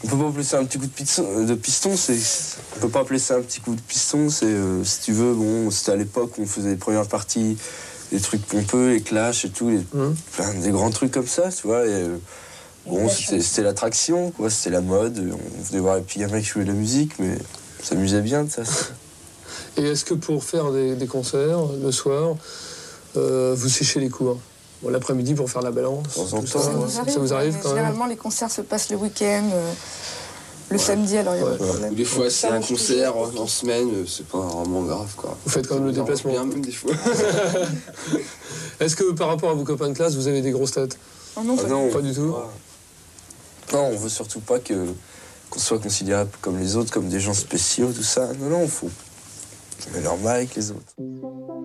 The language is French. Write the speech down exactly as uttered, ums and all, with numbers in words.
On peut pas appeler ça un petit coup de piston, de piston c'est, on peut pas appeler ça un petit coup de piston, c'est, euh, si tu veux, bon, c'était à l'époque où on faisait les premières parties, des trucs pompeux, les clashs et tout, les, mmh. plein, des grands trucs comme ça, tu vois, et, euh, bon, c'était, c'était l'attraction, quoi, c'était la mode, on venait voir les petits mecs jouer de la musique, mais on s'amusait bien de ça. Et est-ce que pour faire des, des concerts, le soir, euh, vous séchez les cours? Bon, l'après-midi pour faire la balance, tout ça, ça, ça, vous arrive, ça vous arrive quand généralement, même? les concerts se passent le week-end, euh, le ouais. samedi, alors il y a ouais. pas de problème. Ou des fois, c'est un concert en, en semaine, c'est pas vraiment grave, quoi. Vous faites quand même le déplacement. Bien, même des fois. Est-ce que par rapport à vos copains de classe, vous avez des grosses têtes? Oh non, ah pas, non, pas du tout. Non, on veut surtout pas que, qu'on soit considéré comme les autres, comme des gens spéciaux, tout ça. Non, non, faut. On est normal avec les autres.